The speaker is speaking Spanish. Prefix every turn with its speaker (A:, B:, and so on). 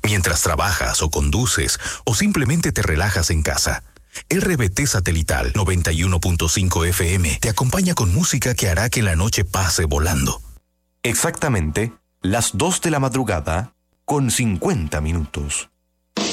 A: mientras trabajas o conduces o simplemente te relajas en casa. RBT Satelital 91.5 FM te acompaña con música que hará que la noche pase volando.
B: Exactamente las 2 de la madrugada con 50 minutos.